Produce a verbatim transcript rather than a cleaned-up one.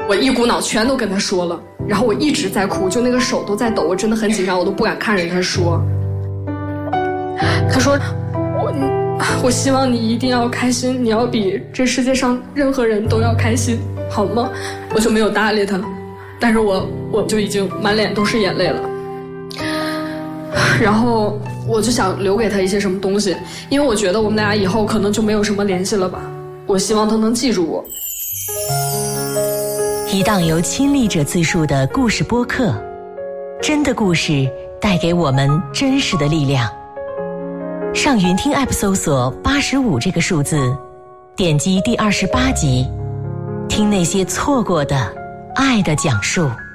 我一股脑全都跟他说了，然后我一直在哭，就那个手都在抖，我真的很紧张，我都不敢看着他说。他说我我希望你一定要开心，你要比这世界上任何人都要开心，好吗？我就没有搭理他，但是我我就已经满脸都是眼泪了。然后我就想留给他一些什么东西，因为我觉得我们俩以后可能就没有什么联系了吧，我希望他能记住我。 一档由亲历者自述的故事播客，真的故事带给我们真实的力量。上云听 App 搜索八十五这个数字，点击第二十八集，听那些错过的爱的讲述。